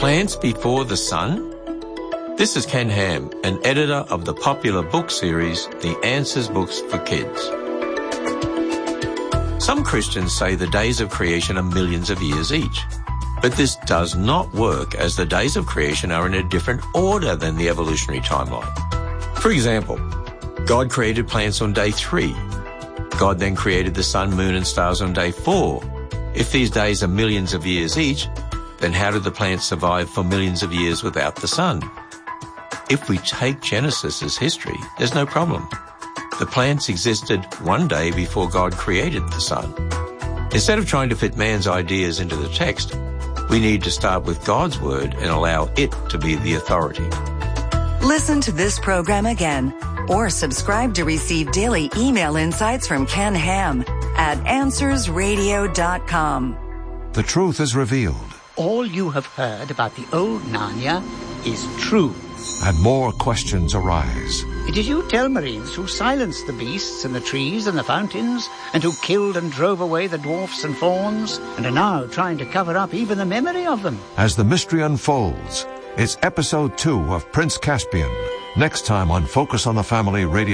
Plants before the sun? This is Ken Ham, an editor of the popular book series, The Answers Books for Kids. Some Christians say the days of creation are millions of years each. But this does not work, as the days of creation are in a different order than the evolutionary timeline. For example, God created plants on day 3. God then created the sun, moon and stars on day 4. If these days are millions of years each, then how did the plants survive for millions of years without the sun? If we take Genesis as history, there's no problem. The plants existed one day before God created the sun. Instead of trying to fit man's ideas into the text, we need to start with God's word and allow it to be the authority. Listen to this program again or subscribe to receive daily email insights from Ken Ham at AnswersRadio.com. The truth is revealed. All you have heard about the old Narnia is true. And more questions arise. It is you Telmarines who silenced the beasts and the trees and the fountains, and who killed and drove away the dwarfs and fauns, and are now trying to cover up even the memory of them. As the mystery unfolds, it's episode 2 of Prince Caspian, next time on Focus on the Family Radio.